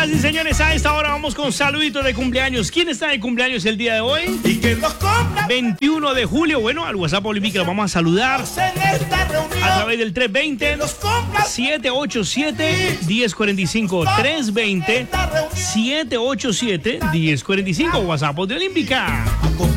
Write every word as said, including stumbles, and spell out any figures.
Señoras y señores, a esta hora vamos con saluditos de cumpleaños. ¿Quién está de cumpleaños el día de hoy? Y que los compra veintiuno de julio. Bueno, al WhatsApp Olímpica lo vamos a saludar en esta reunión. a través del tres veinte, siete ocho siete, uno cero cuatro cinco. tres veinte, siete ocho siete, uno cero cuatro cinco. WhatsApp de Olímpica.